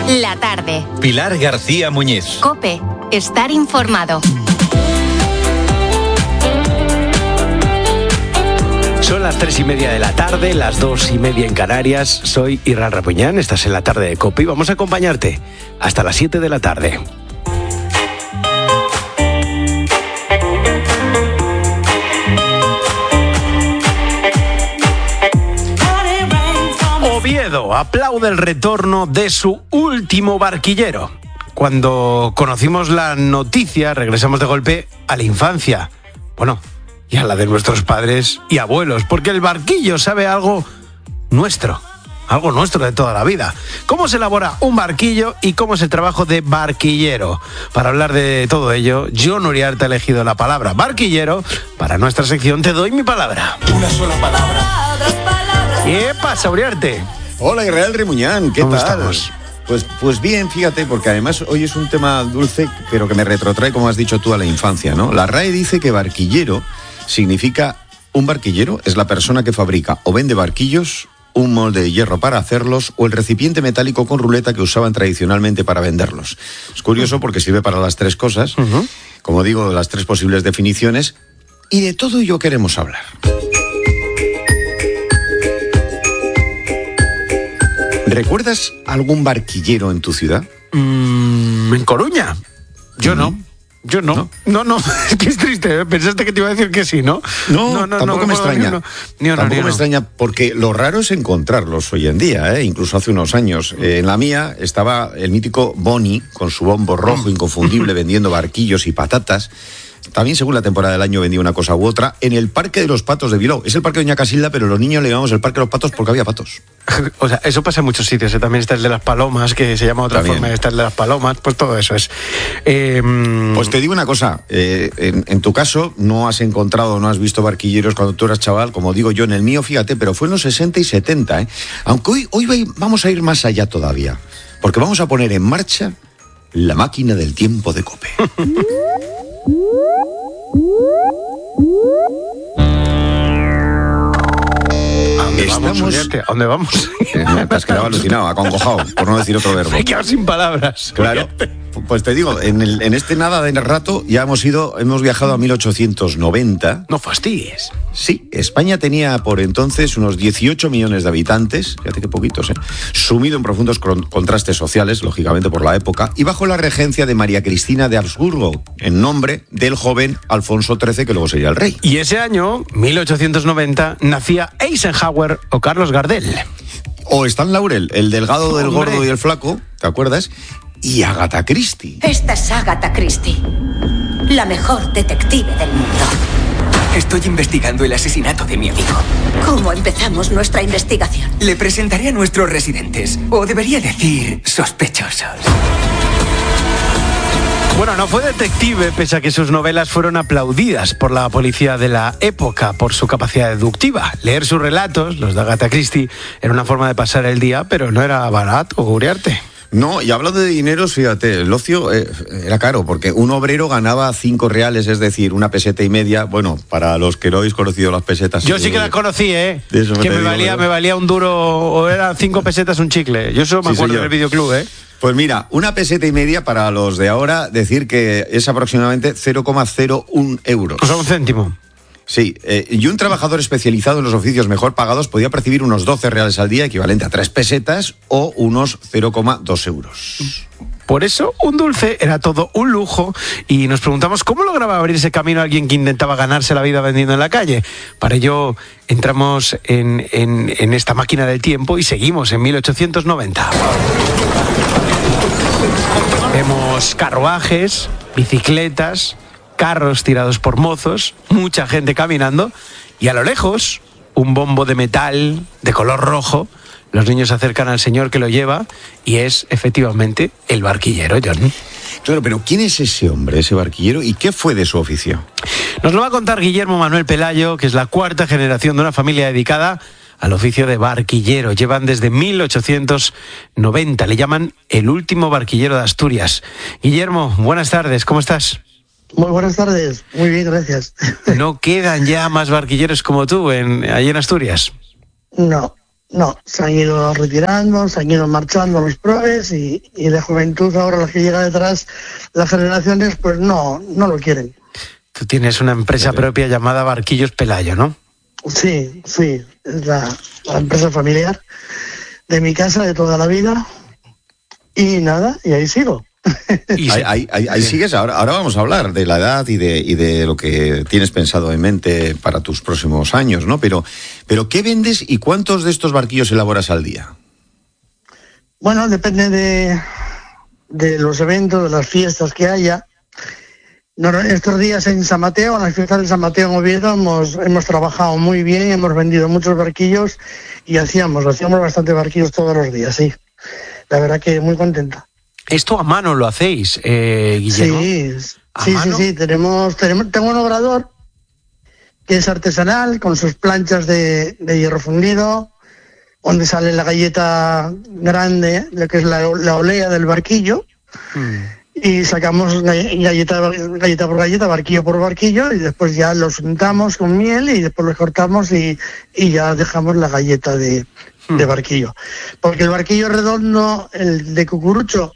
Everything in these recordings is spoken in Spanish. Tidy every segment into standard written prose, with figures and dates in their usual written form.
La tarde. Pilar García Muñiz. COPE. Estar informado. Son las 3:30 de la tarde, las 2:30 en Canarias. Soy Irán Rapuñán, estás en la tarde de COPE y vamos a acompañarte hasta las 7 de la tarde. Oviedo aplaude el retorno de su último barquillero. Cuando conocimos la noticia, regresamos de golpe a la infancia. Bueno, y a la de nuestros padres y abuelos, porque el barquillo sabe algo nuestro de toda la vida. ¿Cómo se elabora un barquillo y cómo es el trabajo de barquillero? Para hablar de todo ello, Jon Uriarte ha elegido la palabra barquillero. Para nuestra sección Te doy mi palabra. Una sola palabra. ¿Qué pasa, Uriarte? Hola, Israel Remuñán, ¿qué ¿Cómo tal? estamos? Pues bien, fíjate, porque además hoy es un tema dulce, pero que me retrotrae, como has dicho tú, a la infancia, ¿no? La RAE dice que barquillero significa un barquillero, es la persona que fabrica o vende barquillos, un molde de hierro para hacerlos o el recipiente metálico con ruleta que usaban tradicionalmente para venderlos. Es curioso porque sirve para las tres cosas, como digo, las tres posibles definiciones, y de todo ello queremos hablar. ¿Recuerdas algún barquillero en tu ciudad? En Coruña. Yo no. No, es que es triste, ¿eh? Pensaste que te iba a decir que sí, ¿no? No, tampoco me extraña. Tampoco me extraña, porque lo raro es encontrarlos hoy en día, incluso hace unos años. En la mía estaba el mítico Boni, con su bombo rojo inconfundible, vendiendo barquillos y patatas. También, según la temporada del año, vendía una cosa u otra en el Parque de los Patos de Bilbao. Es el Parque de Doña Casilda, pero los niños le llamamos el Parque de los Patos porque había patos. O sea, eso pasa en muchos sitios. También está el de las palomas, que se llama de otra forma. Está el de las palomas, pues todo eso es. Pues te digo una cosa. En tu caso, no has encontrado, no has visto barquilleros cuando tú eras chaval, como digo yo en el mío, fíjate, pero fue en los 60 y 70. Aunque hoy vamos a ir más allá todavía, porque vamos a poner en marcha la máquina del tiempo de COPE. ¿A dónde vamos? Te has quedado alucinado, acongojado, por no decir otro verbo. Me he quedado sin palabras. Claro. Pues te digo, en este nada de rato ya hemos viajado a 1890. No fastidies. Sí, España tenía por entonces unos 18 millones de habitantes, fíjate qué poquitos, sumido en profundos contrastes sociales, lógicamente por la época, y bajo la regencia de María Cristina de Habsburgo, en nombre del joven Alfonso XIII, que luego sería el rey. Y ese año, 1890, nacía Eisenhower o Carlos Gardel. O Stan Laurel, el delgado del gordo y el flaco, ¿te acuerdas? Y Agatha Christie. Esta es Agatha Christie, la mejor detective del mundo. Estoy investigando el asesinato de mi amigo. ¿Cómo empezamos nuestra investigación? Le presentaré a nuestros residentes, o debería decir, sospechosos. Bueno, no fue detective, pese a que sus novelas fueron aplaudidas por la policía de la época por su capacidad deductiva. Leer sus relatos, los de Agatha Christie, era una forma de pasar el día, pero no era barato, Uriarte. No, y hablando de dineros, fíjate, el ocio era caro, porque un obrero ganaba 5 reales, es decir, 1,5 pesetas. Bueno, para los que no habéis conocido las pesetas. Yo sí que las conocí, que me valía un duro, o eran 5 pesetas un chicle. Yo eso me acuerdo del videoclub, Pues mira, 1,5 pesetas para los de ahora, decir que es aproximadamente 0,01 euros. O sea, un céntimo. Sí, y un trabajador especializado en los oficios mejor pagados podía percibir unos 12 reales al día, equivalente a 3 pesetas, o unos 0,2 euros. Por eso, un dulce era todo un lujo, y nos preguntamos cómo lograba abrirse camino a alguien que intentaba ganarse la vida vendiendo en la calle. Para ello, entramos en esta máquina del tiempo y seguimos en 1890. Vemos carruajes, bicicletas, carros tirados por mozos, mucha gente caminando, y a lo lejos, un bombo de metal de color rojo. Los niños se acercan al señor que lo lleva y es efectivamente el barquillero, Jon. Claro, pero ¿quién es ese hombre, ese barquillero, y qué fue de su oficio? Nos lo va a contar Guillermo Manuel Pelayo, que es la 4ª generación de una familia dedicada al oficio de barquillero. Llevan desde 1890, le llaman el último barquillero de Asturias. Guillermo, buenas tardes, ¿cómo estás? Muy buenas tardes, muy bien, gracias. ¿No quedan ya más barquilleros como tú allí en Asturias? No, No, se han ido retirando, se han ido marchando los probes y de juventud ahora los que llega detrás, las generaciones, pues no lo quieren. Tú tienes una empresa propia llamada Barquillos Pelayo, ¿no? Sí, es la empresa familiar de mi casa de toda la vida y nada, y ahí sigo. Ahí sigues. Ahora vamos a hablar de la edad y de lo que tienes pensado en mente para tus próximos años, ¿no? Pero ¿qué vendes y cuántos de estos barquillos elaboras al día? Bueno, depende de los eventos, de las fiestas que haya. Estos días en San Mateo, en las fiestas de San Mateo en Oviedo, hemos trabajado muy bien, hemos vendido muchos barquillos y hacíamos bastante barquillos todos los días, sí. La verdad que muy contenta. ¿Esto a mano lo hacéis, Guillermo? Sí. Tengo un obrador que es artesanal, con sus planchas de hierro fundido, donde sale la galleta grande, lo que es la olea del barquillo, y sacamos galleta por galleta, barquillo por barquillo, y después ya los untamos con miel y después los cortamos y ya dejamos la galleta de barquillo. Porque el barquillo redondo, el de cucurucho,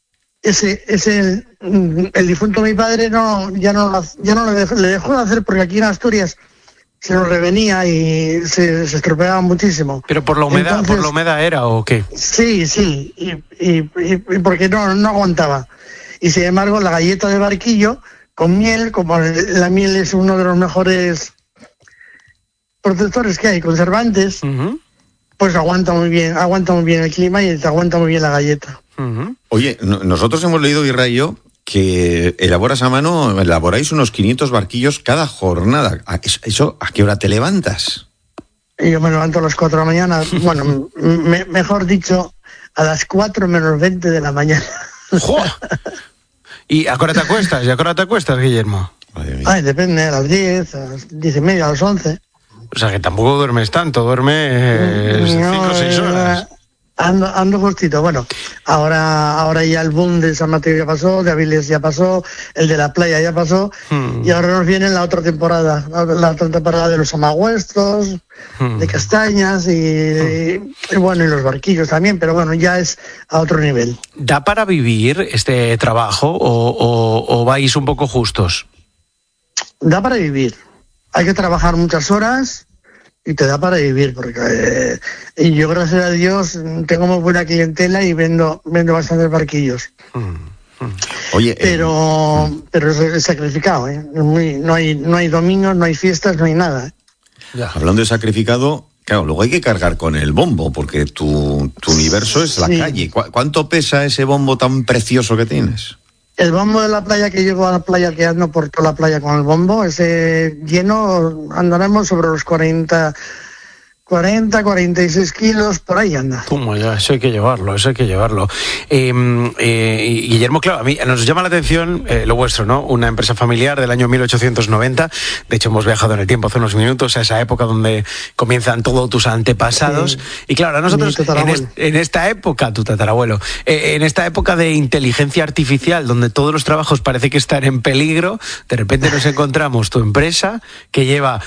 el difunto mi padre ya no le dejó de hacer, porque aquí en Asturias se lo revenía y se estropeaba muchísimo. ¿Pero por la humedad? Entonces, ¿por la humedad era o qué? Sí, y porque no aguantaba. Y sin embargo la galleta de barquillo con miel, como la miel es uno de los mejores protectores que hay, conservantes, pues aguanta muy bien el clima y te aguanta muy bien la galleta. Oye, nosotros hemos leído, Irra y yo, que elaboráis unos 500 barquillos cada jornada. ¿Eso a qué hora te levantas? Yo me levanto a las 4 de la mañana, bueno, mejor dicho, a las 4 menos 20 de la mañana. ¿Y a qué hora te acuestas, Guillermo? Depende, a las 10, a las 10:30, a las 11. O sea, que tampoco duermes tanto, duermes 5 o 6 horas. Ando justito. Bueno, ahora ya el boom de San Mateo ya pasó, de Avilés ya pasó, el de la playa ya pasó, y ahora nos viene la otra temporada de los amagüestos, de castañas y bueno, y los barquillos también, pero bueno, ya es a otro nivel. ¿Da para vivir este trabajo o vais un poco justos? Da para vivir. Hay que trabajar muchas horas y te da para vivir, porque y yo, gracias a Dios, tengo muy buena clientela y vendo bastantes barquillos. Oye, pero es sacrificado, ¿eh? No hay domingos, no hay fiestas, no hay nada. Ya. Hablando de sacrificado, claro, luego hay que cargar con el bombo, porque tu universo es la calle. ¿Cuánto pesa ese bombo tan precioso que tienes? El bombo de la playa, que llevo a la playa, que ando por toda la playa con el bombo, ese lleno andaremos sobre los 46 kilos, por ahí anda. Ya, eso hay que llevarlo. Guillermo, claro, a mí nos llama la atención lo vuestro, ¿no? Una empresa familiar del año 1890. De hecho, hemos viajado en el tiempo hace unos minutos a esa época donde comienzan todos tus antepasados. Sí. Y claro, a nosotros en esta época, tu tatarabuelo, en esta época de inteligencia artificial, donde todos los trabajos parece que están en peligro, de repente nos encontramos tu empresa que lleva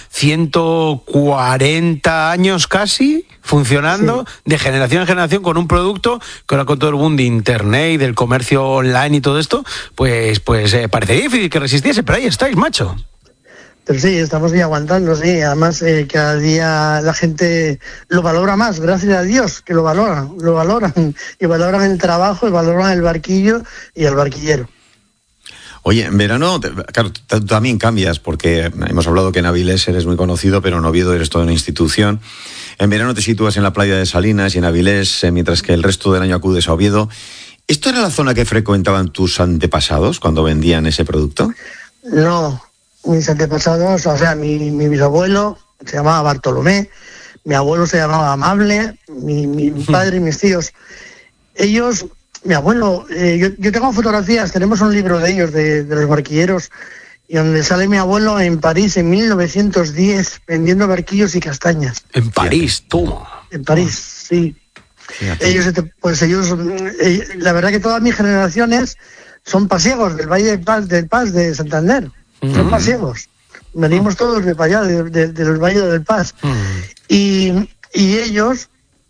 140 años casi funcionando, de generación en generación, con un producto que ahora, con todo el boom de internet y del comercio online y todo esto, pues parecería difícil que resistiese, pero ahí estáis, macho. Pero sí, estamos ahí aguantando, sí. Además, cada día la gente lo valora más, gracias a Dios, que lo valoran. Y valoran el trabajo, y valoran el barquillo y el barquillero. Oye, en verano, claro, tú también cambias, porque hemos hablado que en Avilés eres muy conocido, pero en Oviedo eres toda una institución. En verano te sitúas en la playa de Salinas y en Avilés, mientras que el resto del año acudes a Oviedo. ¿Esto era la zona que frecuentaban tus antepasados cuando vendían ese producto? No, mis antepasados, o sea, mi bisabuelo se llamaba Bartolomé, mi abuelo se llamaba Amable, mi padre y mis tíos. Ellos... Mi abuelo, yo tengo fotografías, tenemos un libro de ellos, de los barquilleros, y donde sale mi abuelo en París en 1910 vendiendo barquillos y castañas. En París, tú. En París, sí. Ellos, la verdad que todas mis generaciones son pasiegos del Valle del Paz de Santander. Son pasiegos. Venimos todos de para allá, de los valles del Paz. Y ellos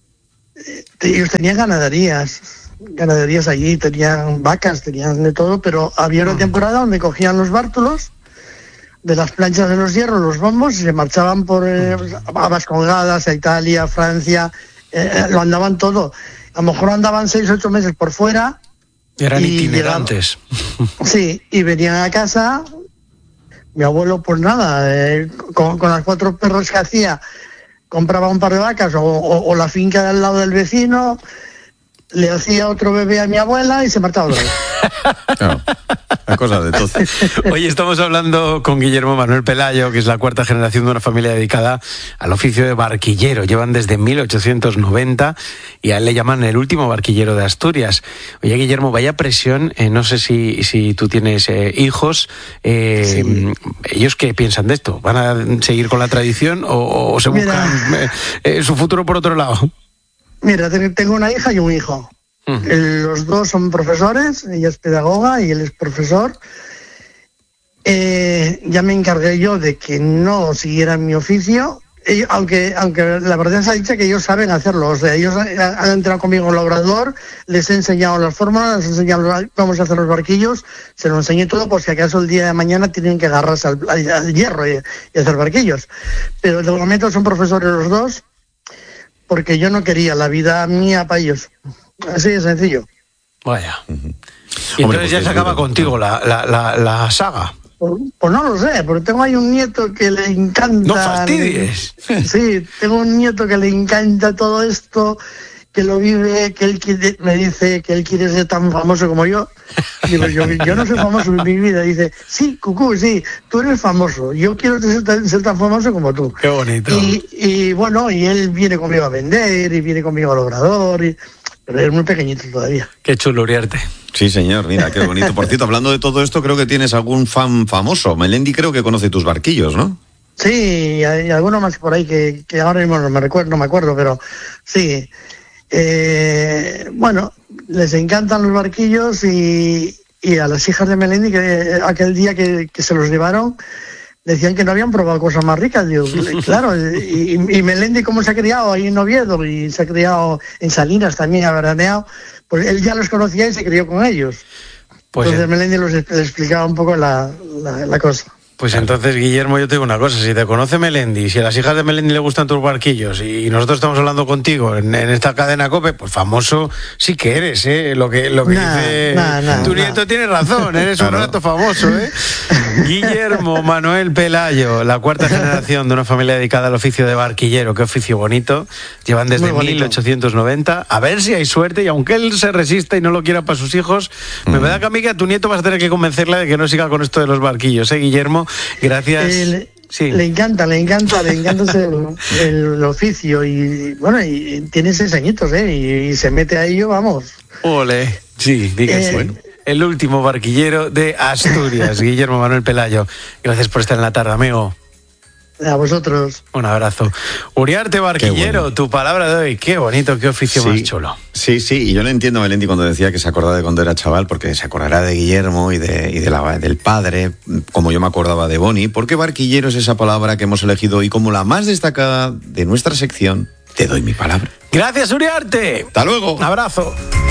ellos tenían ganaderías allí, tenían vacas, tenían de todo, pero había una temporada donde cogían los bártulos de las planchas de los hierros, los bombos, y se marchaban por Habas Colgadas, a Italia, a Francia, lo andaban todo. A lo mejor andaban 6-8 meses por fuera. Eran itinerantes. Sí, y venían a casa. Mi abuelo, pues nada, con las 4 perros que hacía, compraba un par de vacas o la finca del lado del vecino, le hacía otro bebé a mi abuela y se marchaba otra vez. Claro, la cosa de todo. Hoy estamos hablando con Guillermo Manuel Pelayo, que es la 4ª generación de una familia dedicada al oficio de barquillero. Llevan desde 1890 y a él le llaman el último barquillero de Asturias. Oye, Guillermo, vaya presión. No sé si tú tienes hijos. Sí. ¿Ellos qué piensan de esto? ¿Van a seguir con la tradición o se buscan su futuro por otro lado? Mira, tengo una hija y un hijo. Los dos son profesores, ella es pedagoga y él es profesor. Ya me encargué yo de que no siguieran mi oficio, aunque la verdad se ha dicho que ellos saben hacerlo. O sea, ellos han entrado conmigo en el obrador, les he enseñado las fórmulas, les he enseñado cómo se hacen los barquillos, se lo enseñé todo por si acaso el día de mañana tienen que agarrarse al hierro y hacer barquillos. Pero de momento son profesores los dos, porque yo no quería la vida mía para ellos. Así de sencillo. Vaya. Y entonces ya se acaba contigo la saga. Pues no lo sé, porque tengo ahí un nieto que le encanta... ¡No fastidies! Sí, tengo un nieto que le encanta todo esto, que lo vive, que él me dice que él quiere ser tan famoso como yo. Digo, yo no soy famoso en mi vida. Dice, sí, Cucú, sí, tú eres famoso. Yo quiero ser tan famoso como tú. Qué bonito. Y bueno, y él viene conmigo a vender, y viene conmigo al obrador, pero es muy pequeñito todavía. Qué chulo, Uriarte. Sí, señor, mira, qué bonito. Por cierto, hablando de todo esto, creo que tienes algún fan famoso. Melendi creo que conoce tus barquillos, ¿no? Sí, hay alguno más por ahí que ahora mismo no me acuerdo, pero sí. Bueno, les encantan los barquillos y a las hijas de Melendi, que aquel día que se los llevaron, decían que no habían probado cosas más ricas. Digo, claro, y Melendi, como se ha criado ahí en Oviedo y se ha criado en Salinas también, ha veraneado, pues él ya los conocía y se crió con ellos. Pues entonces Melendi les explicaba un poco la cosa. Pues entonces, Guillermo, yo te digo una cosa, si te conoce Melendi, si a las hijas de Melendi le gustan tus barquillos y nosotros estamos hablando contigo en esta cadena COPE, pues famoso sí que eres, ¿eh? Lo que dice tu nieto tiene razón, eres un rato famoso, ¿eh? Guillermo Manuel Pelayo, la 4ª generación de una familia dedicada al oficio de barquillero, qué oficio bonito, llevan desde 1890, a ver si hay suerte, y aunque él se resista y no lo quiera para sus hijos, me da que a mí que a tu nieto vas a tener que convencerle de que no siga con esto de los barquillos, Guillermo. Gracias. Sí. Le encanta el oficio y bueno, y tiene 6 añitos, y se mete a ello, vamos. Ole, sí, dígase. Bueno. El último barquillero de Asturias, Guillermo Manuel Pelayo. Gracias por estar en la tarde, amigo. A vosotros. Un abrazo. Uriarte Barquillero, bueno. Tu palabra de hoy. Qué bonito, qué oficio más chulo. Sí, y yo le entiendo a Melendi cuando decía que se acordaba de cuando era chaval, porque se acordará de Guillermo y del padre, como yo me acordaba de Boni, porque barquillero es esa palabra que hemos elegido hoy como la más destacada de nuestra sección. Te doy mi palabra. Gracias, Uriarte. Hasta luego. Un abrazo.